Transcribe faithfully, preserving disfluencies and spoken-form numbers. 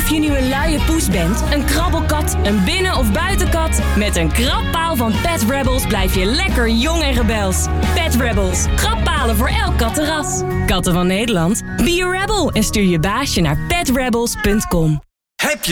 Of je nu een luie poes bent, een krabbelkat, een binnen- of buitenkat, met een krabpaal van Pet Rebels blijf je lekker jong en rebels. Pet Rebels, krabbalen voor elk kattenras. Katten van Nederland, be a rebel en stuur je baasje naar pet rebels punt com. Heb je